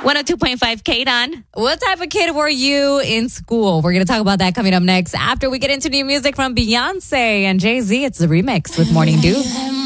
102.5 K-Don. What type of kid were you in school? We're going to talk about that coming up next after we get into new music from Beyonce and Jay-Z. It's the remix with Morning Dew.